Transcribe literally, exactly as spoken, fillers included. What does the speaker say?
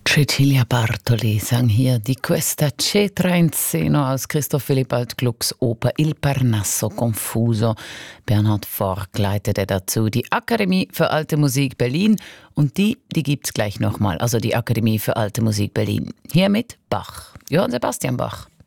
Cecilia Bartoli sang hier Di questa cetra in seno aus Christoph Willibald Glucks Oper Il Parnasso Confuso. Bernhard Forck leitete dazu die Akademie für Alte Musik Berlin und die, die gibt's gleich nochmal, also die Akademie für Alte Musik Berlin. Hier mit Bach, Johann Sebastian Bach.